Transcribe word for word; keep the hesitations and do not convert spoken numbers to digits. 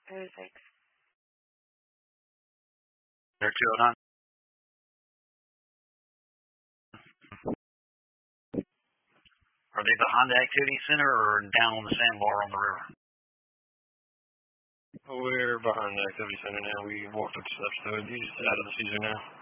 Oh, thanks. They're two oh nine. Are they behind the activity center or down on the sandbar on the river? We're behind the activity center now. We walked up the steps to it. He's out of the season now.